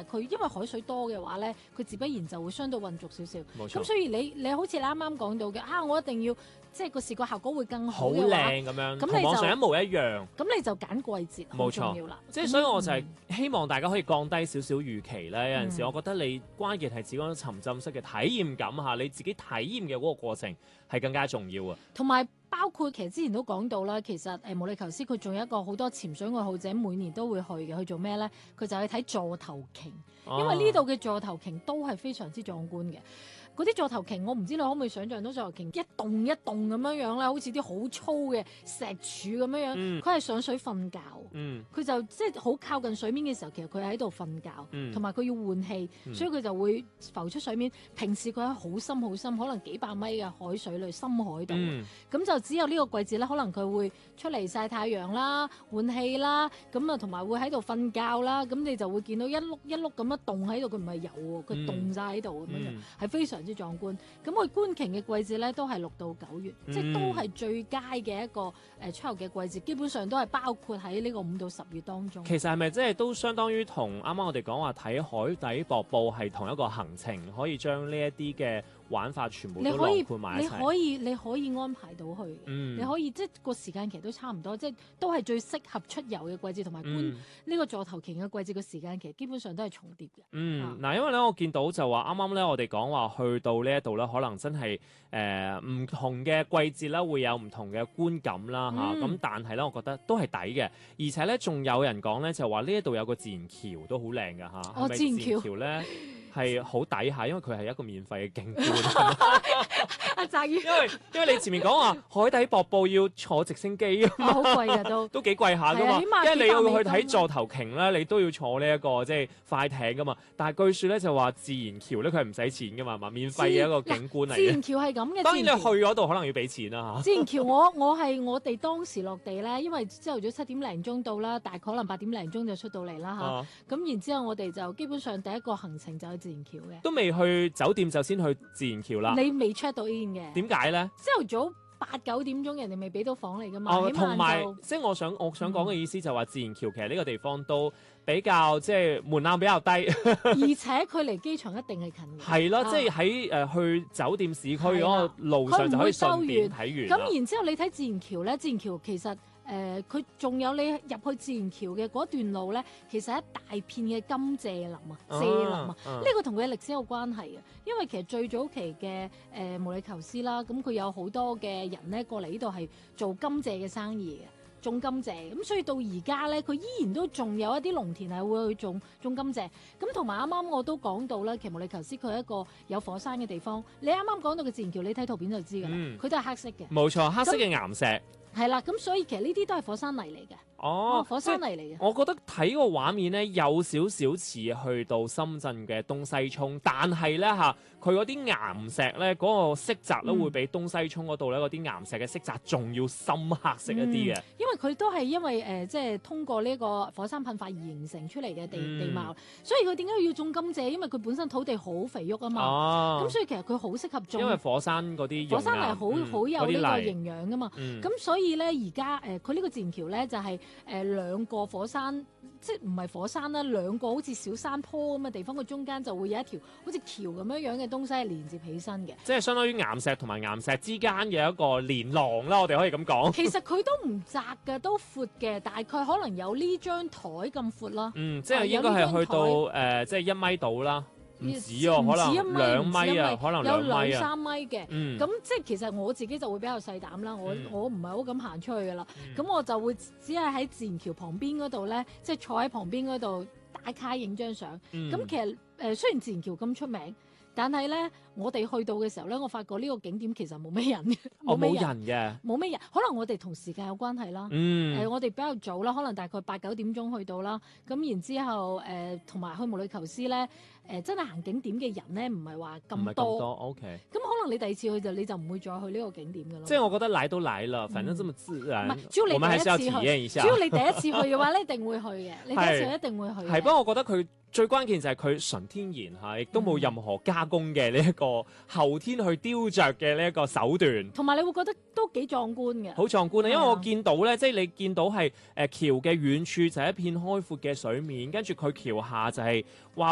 埋佢因為海水多嘅話咧，佢自不然就會相對混濁少少。 冇錯。 咁所以你好似你啱啱講到嘅我一定要即係個視覺效果會更好好嘅話， 靚咁樣， 咁同網上一模一樣。 咁你就揀季節好冇錯重要啦。 即係所以我就係希望大家可以降低少少預期咧。有陣時我覺得你關鍵係指嗰種沉浸式嘅體驗感嚇，你自己體驗嘅嗰個過程係更加重要啊。 同埋包括其實之前都講到啦，其實毛里求斯佢仲有一個好多潛水愛好者每年都會去嘅，去做咩咧？佢就去睇座頭鯨，因為呢度嘅座頭鯨都係非常之壯觀嘅。嗰啲座頭鯨，我唔知你可唔可以想像到座頭鯨一棟一棟咁樣樣咧，好似啲好粗嘅石柱咁樣樣。佢係上水瞓覺，佢就即係好靠近水面嘅時候，其實佢喺度瞓覺，同埋佢要換氣，所以佢就會浮出水面。平時佢喺好深好深，可能幾百米嘅海水裏深海度，咁就只有呢個季節咧，可能佢會出嚟曬太陽啦、換氣啦，咁啊同埋會喺度瞓覺啦，咁你就會見到一碌一碌咁樣凍喺度，佢唔係游喎，佢凍晒喺度咁樣，係非常之壯觀。咁佢觀鯨嘅季節咧都係6到9月，即係都係最佳嘅一個出遊嘅季節，基本上都係包括喺呢個5到10月當中。 其實係咪即係都相當於同啱啱我哋講話睇海底瀑布係同一個行程，可以將呢一啲嘅玩法全部都囊括埋一齊？ 你可以安排到去嘅，你可以即係個時間其實都差唔多，即係都係最適合出遊嘅季節，同埋觀呢個座頭鯨嘅季節嘅時間其實基本上都係重疊嘅。 嗱，因為咧我見到就話啱啱咧我哋講話去到呢一度咧，可能真係唔同嘅季節啦，會有唔同嘅觀感啦嚇。咁但係咧，我覺得都係抵嘅，而且咧仲有人講咧就話呢一度有個自然橋都好靚㗎嚇。係咪自然橋咧？係好抵下，因為佢係一個免費嘅景觀。 阿澤宇， 因為你前面講話海底瀑布要坐直升機啊嘛， 好貴㗎都幾貴下㗎嘛。因為你要去睇座頭鯨咧，你都要坐呢一個即係快艇㗎嘛。但係據說咧就話自然橋咧佢係唔使錢㗎嘛，免費嘅一個景觀嚟嘅。 自然橋係咁嘅。 當然你去嗰度可能要俾錢啦嚇。 自然橋我哋當時落地咧，因為朝頭早7點零鐘到啦，大概可能8點零鐘就出到嚟啦嚇。咁然之後我哋就基本上第一個行程就係自然橋嘅。 都未去酒店就先去自然橋啦。 你未 check 到 in 嘅？ 點解咧？ 朝頭早8、9點鐘人哋未俾到房嚟㗎嘛。 同埋即係我想講嘅意思就話自然橋其實呢個地方都比較即係門檻比較低， 而且佢離機場一定係近嘅。 係啦，即係喺去酒店市區嗰個路上就可以順便睇完。 咁然之後你睇自然橋咧，自然橋其實佢仲有你入去自然橋嘅嗰段路咧，其實一大片嘅甘蔗林蔗林呢個同佢嘅歷史有關係嘅，因為其實最早期嘅毛里求斯啦，咁佢有好多嘅人咧過嚟呢度係做甘蔗嘅生意嘅。種甘蔗，咁所以到而家咧，佢依然都仲有一啲農田係會去種甘蔗。咁同埋啱啱我都講到啦，其實毛里求斯佢係一個有火山嘅地方。你啱啱講到嘅自然橋，你睇圖片就知㗎啦，佢都係黑色嘅。 冇錯，黑色嘅岩石。 係啦，咁所以其實呢啲都係火山泥嚟嘅。火山泥嚟嘅。 我覺得睇個畫面咧，有少少似去到深圳嘅東西涌，但係咧嚇，佢嗰啲岩石咧，嗰個色澤咧會比東西涌嗰度咧嗰啲岩石嘅色澤仲要深黑色一啲嘅。 因為佢都係因為即係通過呢個火山噴發而形成出嚟嘅地貌，所以佢點解要種甘蔗？因為佢本身土地好肥沃啊嘛。咁所以其實佢好適合種。 因為火山嗰啲火山泥好有呢個營養噶嘛。咁所以咧而家佢呢個自然橋咧就係兩個火山，即係唔係火山啦，兩個好似小山坡咁嘅地方，個中間就會有一條好似橋咁樣嘅東西係連接起身嘅， 即係相當於岩石同埋岩石之間嘅一個連廊啦，我哋可以咁講。 其實佢都唔窄嘅，都闊嘅，大概可能有呢張台咁闊啦。 即係應該係去到即係1米度啦。唔止可能2米啊，可能2米啊， 有2、3米嘅。咁即係其實我自己就會比較細膽啦，我唔係好敢行出去噶啦。咁我就會只係喺自然橋旁邊嗰度咧，即係坐喺旁邊嗰度打卡影張相。咁其實雖然自然橋咁出名，但係咧我哋去到嘅時候咧，我發覺呢個景點其實冇咩人嘅， 冇人嘅， 冇咩人。可能我哋同時間有關係啦。我哋比較早啦，可能大概8、9點鐘去到啦。咁然之後同埋去毛里求斯咧。真係行景點嘅人咧，唔係話咁多。 OK。 咁可能你第二次去你就唔會再去呢個景點㗎啦。 即係我覺得來都來了，反正這麼自然。 唔係，只要你第一次去，只要你第一次去嘅話咧，一定會去嘅。你第一次一定會去。 係，不過我覺得佢最關鍵就係佢純天然嚇，亦都冇任何加工嘅呢一個後天去雕琢嘅呢一個手段。 同埋你會覺得都幾壯觀嘅。 好壯觀啊！因為我見到咧，即係你見到係橋嘅遠處就係一片開闊嘅水面，跟住佢橋下就係話